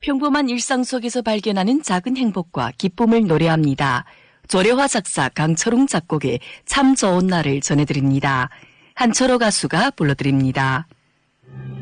평범한 일상 속에서 발견하는 작은 행복과 기쁨을 노래합니다. 조려화 작사 강철웅 작곡의 참 좋은 날을 전해드립니다. 한철호 가수가 불러드립니다.